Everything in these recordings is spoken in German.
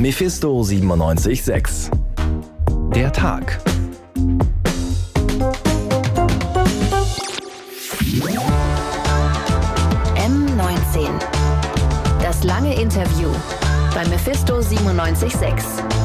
Mephisto 97.6. Der Tag. M19. Das lange Interview bei Mephisto 97.6.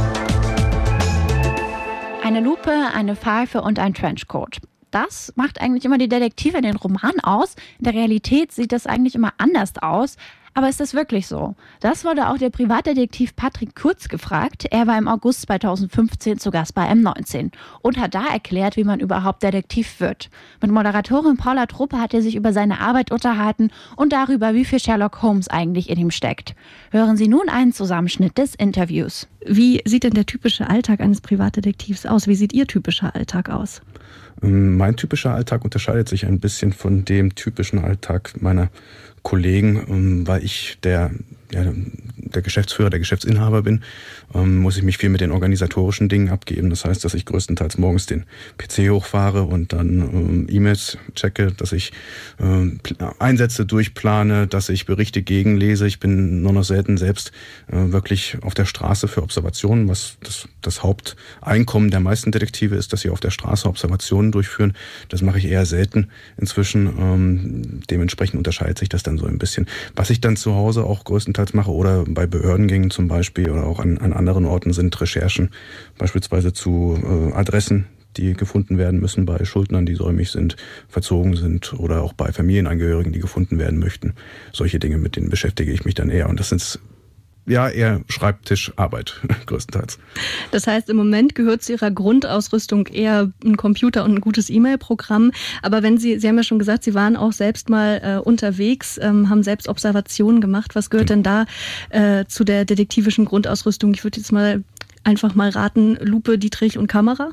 Eine Lupe, eine Pfeife und ein Trenchcoat. Das macht eigentlich immer die Detektive in den Romanen aus. In der Realität sieht das eigentlich immer anders aus. Aber ist das wirklich so? Das wurde auch der Privatdetektiv Patrick Kurz gefragt. Er war im August 2015 zu Gast bei M19 und hat da erklärt, wie man überhaupt Detektiv wird. Mit Moderatorin Paula Truppe hat er sich über seine Arbeit unterhalten und darüber, wie viel Sherlock Holmes eigentlich in ihm steckt. Hören Sie nun einen Zusammenschnitt des Interviews. Wie sieht denn der typische Alltag eines Privatdetektivs aus? Wie sieht Ihr typischer Alltag aus? Mein typischer Alltag unterscheidet sich ein bisschen von dem typischen Alltag meiner Kollegen, weil ich der Geschäftsführer, der Geschäftsinhaber bin, muss ich mich viel mit den organisatorischen Dingen abgeben. Das heißt, dass ich größtenteils morgens den PC hochfahre und dann E-Mails checke, dass ich Einsätze durchplane, dass ich Berichte gegenlese. Ich bin nur noch selten selbst wirklich auf der Straße für Observationen, was das Haupteinkommen der meisten Detektive ist, dass sie auf der Straße Observationen durchführen. Das mache ich eher selten inzwischen. Dementsprechend unterscheidet sich das dann so ein bisschen. Was ich dann zu Hause auch größtenteils mache oder bei Behördengängen zum Beispiel oder auch an anderen Orten sind Recherchen, beispielsweise zu Adressen, die gefunden werden müssen bei Schuldnern, die säumig sind, verzogen sind oder auch bei Familienangehörigen, die gefunden werden möchten. Solche Dinge, mit denen beschäftige ich mich dann eher. Und das sind eher Schreibtischarbeit größtenteils. Das heißt, im Moment gehört zu Ihrer Grundausrüstung eher ein Computer und ein gutes E-Mail-Programm. Aber Sie haben ja schon gesagt, Sie waren auch selbst mal unterwegs, haben selbst Observationen gemacht. Was gehört denn da zu der detektivischen Grundausrüstung? Ich würde jetzt einfach mal raten, Lupe, Dietrich und Kamera?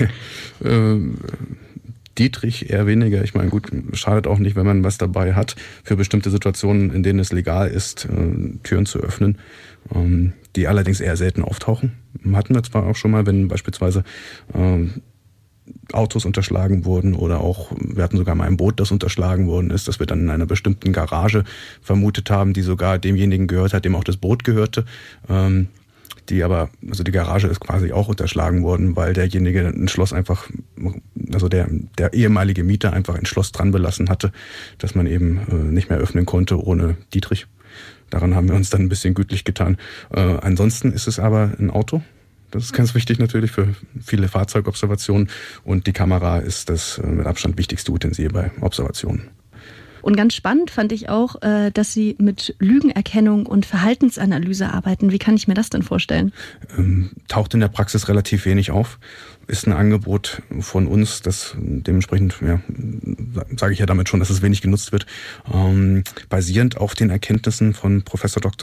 Dietrich eher weniger. Ich meine, gut, schadet auch nicht, wenn man was dabei hat, für bestimmte Situationen, in denen es legal ist, Türen zu öffnen, die allerdings eher selten auftauchen. Hatten wir zwar auch schon mal, wenn beispielsweise Autos unterschlagen wurden oder auch, wir hatten sogar mal ein Boot, das unterschlagen worden ist, dass wir dann in einer bestimmten Garage vermutet haben, die sogar demjenigen gehört hat, dem auch das Boot gehörte. Die Garage ist quasi auch unterschlagen worden, weil derjenige ein Schloss einfach, also der ehemalige Mieter einfach ein Schloss dran belassen hatte, dass man eben nicht mehr öffnen konnte ohne Dietrich. Daran haben wir uns dann ein bisschen gütlich getan. Ansonsten ist es aber ein Auto. Das ist ganz wichtig natürlich für viele Fahrzeugobservationen und die Kamera ist das mit Abstand wichtigste Utensil bei Observationen. Und ganz spannend fand ich auch, dass Sie mit Lügenerkennung und Verhaltensanalyse arbeiten. Wie kann ich mir das denn vorstellen? Taucht in der Praxis relativ wenig auf. Ist ein Angebot von uns, das dementsprechend, sage ich ja damit schon, dass es wenig genutzt wird, basierend auf den Erkenntnissen von Professor Dr.